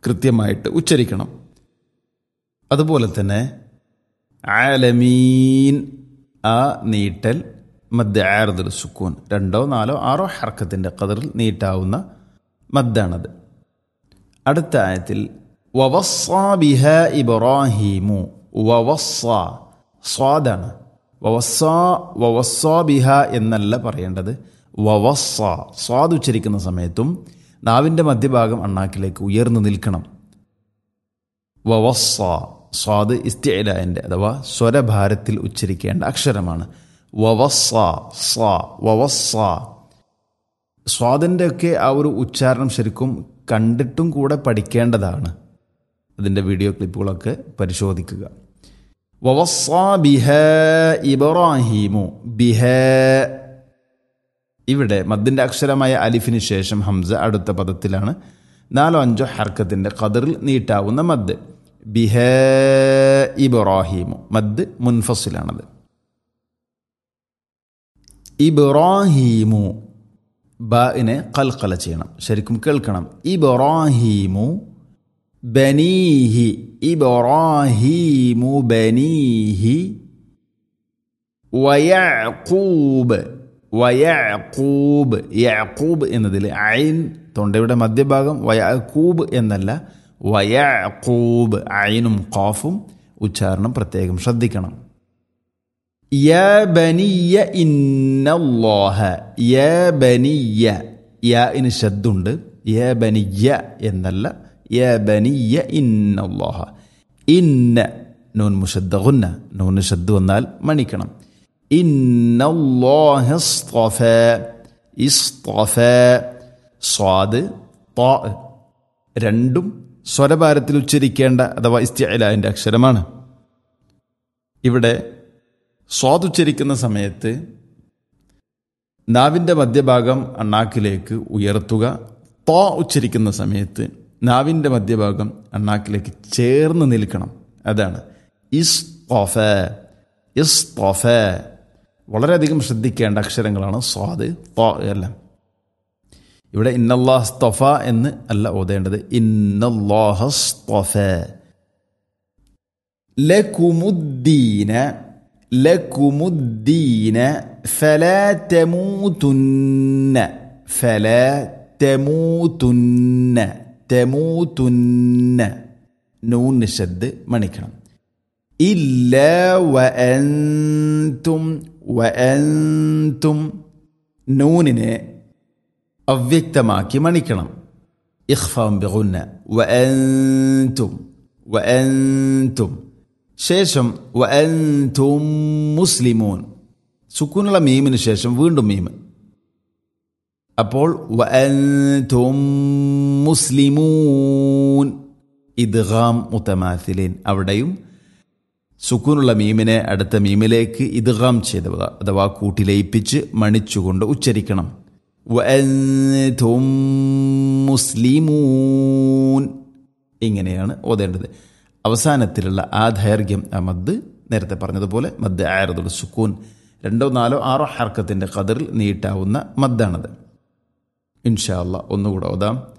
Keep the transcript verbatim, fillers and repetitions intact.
കൃത്യമായിട്ട് ഉച്ചരിക്കണം. അതുപോലെ തന്നെ ആലമീൻ, ആ നീട്ടൽ മദ് ആർദുൽ സുക്കൂൻ, രണ്ടോ നാലോ ആറോ ഹർക്കത്തിൻ്റെ ഖദറിൽ നീട്ടാവുന്ന മദ്ദാണത്. അടുത്ത ആയത്തിൽ വവസ്സാ ബിഹ ഇബ്രാഹീമു, വവസ്സാ സ്വാദാണ്. വവസ്സാ വവസ്സാ ബിഹ എന്നല്ല പറയേണ്ടത്, വവസ്സാ. സ്വാദ് ഉച്ചരിക്കുന്ന സമയത്തും നാവിൻ്റെ മധ്യഭാഗം അണ്ണാക്കിലേക്ക് ഉയർന്നു നിൽക്കണം. വവസ്സാ, സ്വാദ് ഇസ്തിഇലാന്റെ അഥവാ സ്വരഭാരത്തിൽ ഉച്ചരിക്കേണ്ട അക്ഷരമാണ്. വവസ്സാ സാ വവസ്സാ. സ്വാദിൻ്റെ ഒക്കെ ആ ഒരു ഉച്ചാരണം ശരിക്കും കണ്ടിട്ടും കൂടെ പഠിക്കേണ്ടതാണ്. അതിൻ്റെ വീഡിയോ ക്ലിപ്പുകളൊക്കെ പരിശോധിക്കുക. വവസ്സാ ബിഹ ഇബ്രാഹീമു, ബിഹ. ഇവിടെ മദ്ദിൻ്റെ അക്ഷരമായ അലിഫിന് ശേഷം ഹംസ അടുത്ത പദത്തിലാണ്. നാലോ അഞ്ചോ ഹർക്കത്തിൻ്റെ ഖദറിൽ നീട്ടാവുന്ന മദ്. ബിഹ ഇബ്രാഹീമു, മദ് മുൻഫസിലാണത്. ഇബ്രാഹീമു, ബാഇനെ ഖൽഖല ചെയ്യണം, ശരിക്കും കേൾക്കണം. ഇബ്രാഹീമു ബനീഹി, ഇബ്രാഹീമു ബനീഹി. വയഅഖൂബ്, വയഅഖൂബ്. യഅഖൂബ് എന്നതിൽ ഐൻ തൊണ്ടയുടെ മധ്യഭാഗം, വയഅഖൂബ് എന്നല്ല, വയഅഖൂബ്. ഐനും ഖാഫും ഉച്ചാരണം പ്രത്യേകം ശ്രദ്ധിക്കണം. യാ ബനിയ ഇന്നല്ലാഹ, യാ ബനിയ, യാഇന് ശദ്ദുണ്ട്. യാ ബനിയ എന്നല്ല, യാ ബനിയ ഇന്നല്ലാഹ. ഇന്ന നൂൻ മുശദ്ദ ഗുന്ന, നൂന് ശദ്ദ് വന്നാൽ മണിക്കണം. ഇന്നല്ലാഹ ഇസ്തഫ, ഇസ്തഫ. സ്വാദ് ത്വാ രണ്ടും സ്വരഭാരത്തിൽ ഉച്ചരിക്കേണ്ട അഥവാ ഇസ്തിഇലാന്റെ അക്ഷരമാണ്. ഇവിടെ സ്വാദ് ഉച്ചരിക്കുന്ന സമയത്ത് നാവിൻ്റെ മധ്യഭാഗം അണ്ണാക്കിലേക്ക് ഉയർത്തുക. ത്വാ ഉച്ചരിക്കുന്ന സമയത്ത് നാവിൻ്റെ മധ്യഭാഗം അണ്ണാക്കിലേക്ക് ചേർന്ന് നിൽക്കണം. അതാണ് ഇസ്തഫ, ഇസ്തഫ. വളരെയധികം ശ്രദ്ധിക്കേണ്ട അക്ഷരങ്ങളാണ് സ്വാദ് ത്വാ എല്ലാം. ഇവിടെ ഇന്നല്ലാഹ ഇസ്തഫ എന്ന് അല്ല ഓതേണ്ടത്, ഇന്നല്ലാഹ ഇസ്തഫ. ലകുമുദ്ദീന, ലകുമുദ്ദീന ഫലാ തമൂതുന്ന, ഫലാ തമൂതുന്ന, തമൂതുന്ന. നൂൻ ശദ്ദ് മണിക്കണം. ഇല്ലാ വഅൻതും, വഅൻതും. നൂനിനെ അവ്യക്തമാക്കി മണിക്കണം. ഇഖ്ഫാം ബിഗുന്ന. വഅൻതും, വഅൻതും. ശേഷം വഅൻതും മുസ്ലിമൂൻ, സുക്കൂനുള്ള മീമിന് ശേഷം വീണ്ടും മീമ്. അപ്പോൾ വഅൻതും മുസ്ലിമൂൻ, ഇദ്ഗാം മുതമാസിലീൻ. അവിടെയും സുക്കൂനുള്ള മീമിനെ അടുത്ത മീമിലേക്ക് ഇദ്ഗാം ചെയ്ത അഥവാ കൂട്ടിലയിപ്പിച്ച് മണിച്ചുകൊണ്ട് ഉച്ചരിക്കണം. വഅൻതും മുസ്ലിമൂൻ, ഇങ്ങനെയാണ് ഓതേണ്ടത്. അവസാനത്തിലുള്ള ആ ദൈർഘ്യം, ആ മദ് നേരത്തെ പറഞ്ഞതുപോലെ മദ് ആർദുൽ സുക്കൂൻ, രണ്ടോ നാലോ ആറോ ഹർക്കത്തിൻ്റെ ഖദറിൽ നീട്ടാവുന്ന മദ്ദാണത്. ഇൻഷാ അല്ലാഹ് ഒന്നുകൂടെ ഓതാം.